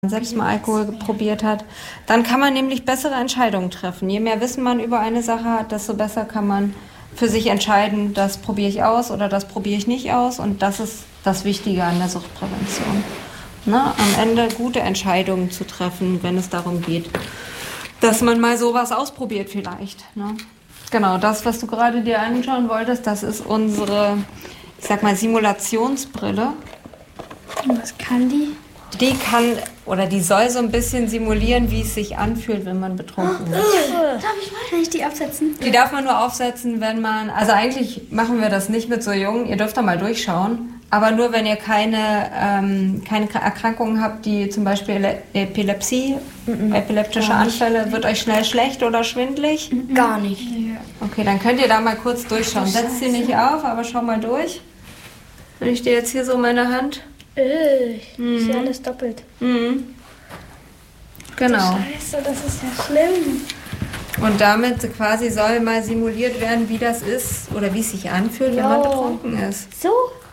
selbst mal Alkohol probiert hat, dann kann man nämlich bessere Entscheidungen treffen. Je mehr Wissen man über eine Sache hat, desto besser kann man für sich entscheiden, das probiere ich aus oder das probiere ich nicht aus. Und das ist das Wichtige an der Suchtprävention. Ne? Am Ende gute Entscheidungen zu treffen, wenn es darum geht, dass man mal sowas ausprobiert vielleicht. Ne? Genau, das, was du gerade dir anschauen wolltest, das ist unsere, ich sag mal, Simulationsbrille. Und was kann die? Die kann oder die soll so ein bisschen simulieren, wie es sich anfühlt, wenn man betrunken ist. Kann ich die absetzen? Die darf man nur aufsetzen, wenn man, also eigentlich machen wir das nicht mit so Jungen, ihr dürft da mal durchschauen, aber nur wenn ihr keine Erkrankungen habt, die zum Beispiel Epilepsie, epileptische Anfälle, wird euch schnell schlecht oder schwindelig? Gar nicht. Okay, dann könnt ihr da mal kurz durchschauen. Setzt sie nicht auf, aber schau mal durch. Wenn ich dir jetzt hier so meine Hand... Ist ja alles doppelt. Genau. Scheiße, das ist ja schlimm. Und damit quasi soll mal simuliert werden, wie das ist oder wie es sich anfühlt, wenn man betrunken ist. So?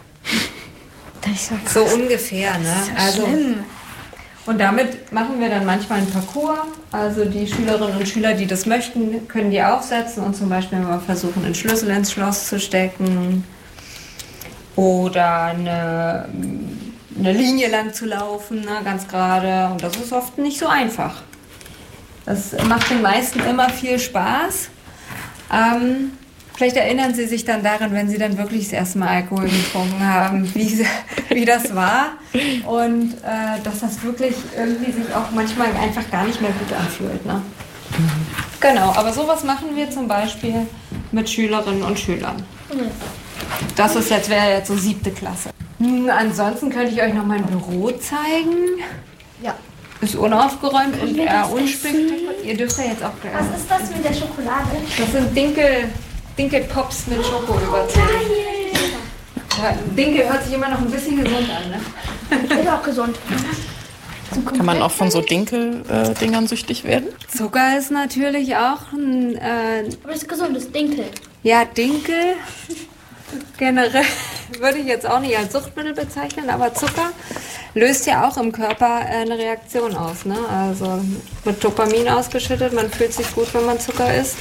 So ungefähr, ne? Das ist ja schlimm. Und damit machen wir dann manchmal einen Parcours. Also die Schülerinnen und Schüler, die das möchten, können die aufsetzen und zum Beispiel mal versuchen, einen Schlüssel ins Schloss zu stecken oder eine Linie lang zu laufen, ne, ganz gerade. Und das ist oft nicht so einfach. Das macht den meisten immer viel Spaß. Vielleicht erinnern Sie sich dann daran, wenn Sie dann wirklich das erste Mal Alkohol getrunken haben, wie das war. Und dass das wirklich irgendwie sich auch manchmal einfach gar nicht mehr gut anfühlt. Ne? Genau, aber sowas machen wir zum Beispiel mit Schülerinnen und Schülern. Das ist wäre jetzt so 7. Klasse. Ansonsten könnte ich euch noch mein Büro zeigen. Ja. Ist unaufgeräumt und eher unspektakulär. Ihr dürft ja jetzt auch... Was ist das mit der Schokolade? Das sind Dinkelpops mit Schoko überzogen. Ja, Dinkel hört sich immer noch ein bisschen gesund an, ne? Ist auch gesund. Kann man auch von so Dinkel-Dingern süchtig werden? Zucker ist natürlich auch ein... Aber das ist gesund, das ist Dinkel. Ja, Dinkel... Generell würde ich jetzt auch nicht als Suchtmittel bezeichnen, aber Zucker löst ja auch im Körper eine Reaktion aus. Ne? Also wird Dopamin ausgeschüttet, man fühlt sich gut, wenn man Zucker isst.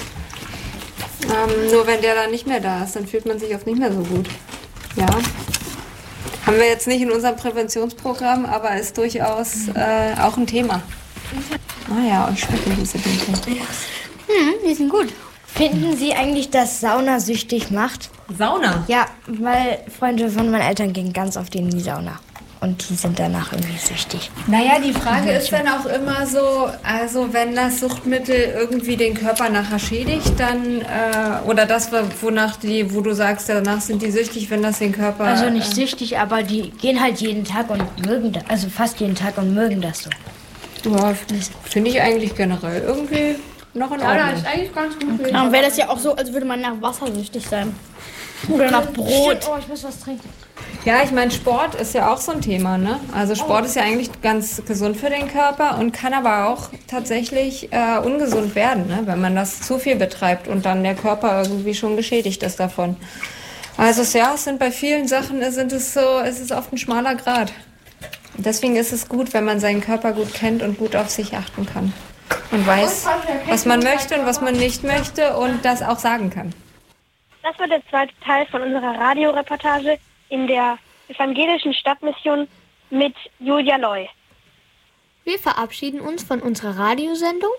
Nur wenn der dann nicht mehr da ist, dann fühlt man sich oft nicht mehr so gut. Ja. Haben wir jetzt nicht in unserem Präventionsprogramm, aber ist durchaus auch ein Thema. Naja, euch schmecken diese Dinkel. Die sind gut. Finden Sie eigentlich, dass Sauna süchtig macht? Sauna? Ja, weil Freunde von meinen Eltern gehen ganz oft in die Sauna. Und die sind danach irgendwie süchtig. Naja, die Frage ist dann auch immer so, also wenn das Suchtmittel irgendwie den Körper nachher schädigt, dann, oder das, wo du sagst, danach sind die süchtig, wenn das den Körper... Also nicht süchtig, aber die gehen halt jeden Tag und mögen das, also fast jeden Tag und mögen das so. Ja, finde ich eigentlich generell irgendwie noch in Ordnung. Ja, das ist eigentlich ganz gut. Okay. Dann wäre das ja auch so, als würde man nach Wasser süchtig sein. Oder nach Brot. Oh, ich muss was trinken. Ja, ich meine, Sport ist ja auch so ein Thema, ne? Also Sport ist ja eigentlich ganz gesund für den Körper und kann aber auch tatsächlich ungesund werden, ne? Wenn man das zu viel betreibt und dann der Körper irgendwie schon geschädigt ist davon. Also ja, es sind bei vielen Sachen, es ist oft ein schmaler Grat. Deswegen ist es gut, wenn man seinen Körper gut kennt und gut auf sich achten kann. Und weiß, was man möchte und was man nicht möchte und das auch sagen kann. Das war der zweite Teil von unserer Radioreportage in der evangelischen Stadtmission mit Julia Loy. Wir verabschieden uns von unserer Radiosendung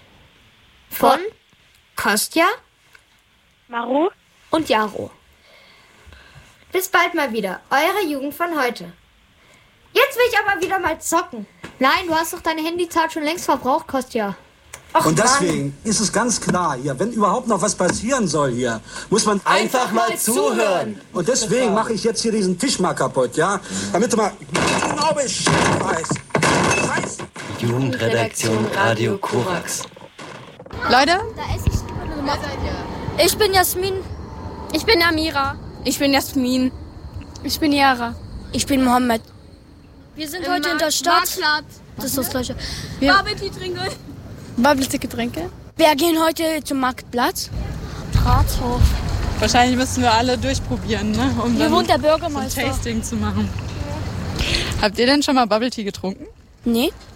von Kostja, Maru und Jaro. Bis bald mal wieder, eure Jugend von heute. Jetzt will ich aber wieder mal zocken. Nein, du hast doch deine Handyzeit schon längst verbraucht, Kostja. Ach, und deswegen ist es ganz klar hier, wenn überhaupt noch was passieren soll hier, muss man einfach mal zuhören. Und deswegen mache ich jetzt hier diesen Tisch mal kaputt, ja? Damit du mal genau Bescheid weißt. Scheiße. Jugendredaktion Radio Korax. Leute? Ich bin Jasmin. Ich bin Amira. Ich bin Jasmin. Ich bin Yara. Ich bin Mohammed. Wir sind heute in der Stadt. Marktplatz. Das ist das Gleiche. Bubble-Getränke? Wir gehen heute zum Marktplatz. Rathof. Wahrscheinlich müssen wir alle durchprobieren, ne? Um Hier dann wohnt der so ein Bürgermeister. Tasting zu machen. Habt ihr denn schon mal Bubble Tea getrunken? Nee.